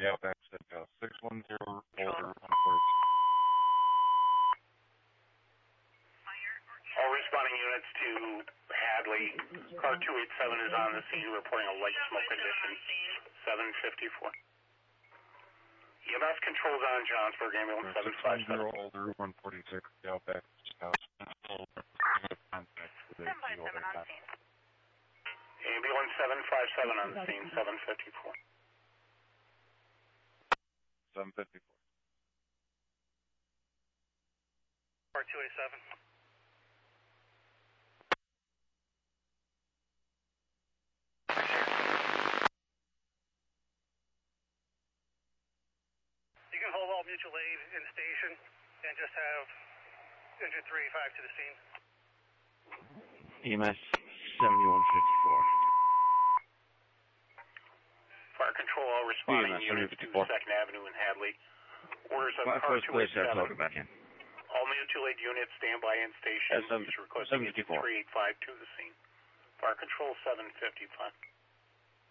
Yeah, back step out. 610 Boulder 146. All responding units to Hadley. Car 287 is on the scene reporting a light smoke condition. 754. EMS controls on Johnsburg, ambulance 757. 610 Boulder 146. Yeah, back step out. Contact with 757 on scene. Ambulance 757 on the scene, 754. 754. Car 287. You can hold all mutual aid in station and just have engine 385 to the scene. EMS 7154. Fire control, all responding units to 2nd Avenue in Hadley. Orders of car 287. All mutual aid units stand by in station. Requesting engine 385 to the scene. Fire control 755.